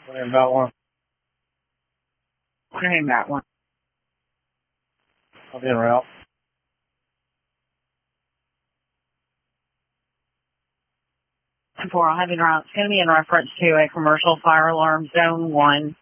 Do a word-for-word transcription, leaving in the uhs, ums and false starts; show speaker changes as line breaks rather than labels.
Worrying about one.
Worrying about one.
I'll be en route.
Four, I'll have you en route. It's going to be in reference to a commercial fire alarm, zone one.